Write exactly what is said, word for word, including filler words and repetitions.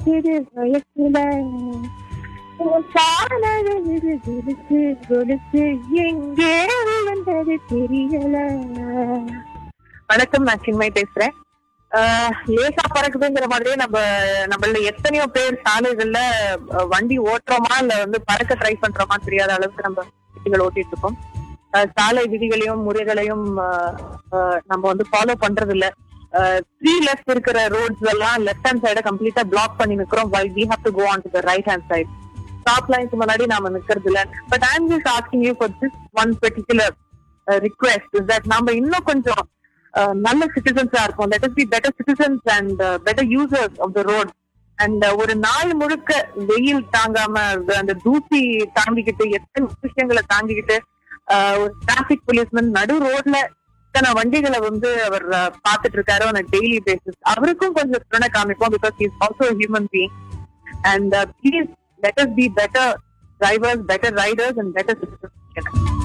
சிறு வயசுல உன் காலழகு கொலுசு கொலுசு எங்கே வந்தது தெரியல. வணக்கம், நான் சின்மை பேசுறேன். ஆஹ் லேசா பறக்குதுங்கிற மாதிரியே நம்ம நம்மள எத்தனையோ பேர் சாலைகள்ல அஹ், வண்டி ஓட்டுறோமா இல்ல வந்து பறக்க ட்ரை பண்றோமா தெரியாத அளவுக்கு நம்ம வண்டிகள் ஓட்டிட்டு இருக்கோம். ஆஹ் சாலை விதிகளையும் முறைகளையும் ஆஹ், ஆஹ், நம்ம வந்து ஃபாலோ பண்றது இல்ல. த்ரீ லெஃப்ட் இருக்கிற ரோட்ஸ் எல்லாம் லெஃப்ட் ஹேண்ட் சைட கம்ப்ளீட்டா பிளாக் பண்ணி நிக்கிறோம். while we have to go on to the right hand side. Stop lines முன்னாடி நாம நிக்கிறது இல்ல. But I am just asking you for this one particular request is that நம்ம இன்னும் கொஞ்சம் அஹ், நல்ல சிட்டிசன்ஸா இருக்கும். Let us be better citizens and better users of the road. And ஒரு நாள் முழுக்க வெயில் தாங்காம அந்த- அந்த தூசி தாங்கிக்கிட்டு எத்தனை விஷயங்களை தாங்கிக்கிட்டு அஹ், ஒரு டிராபிக் போலீஸ்மேன் நடு ரோட்ல இத்தனை வண்டிகளை வந்து அவர் அஹ், பார்த்துட்டு இருக்காரு on a டெய்லி பேசிஸ். அவருக்கும் கொஞ்சம் கருணை காமிப்போம், because he is also a human being. And uh, please let us be better drivers, better riders and better citizens.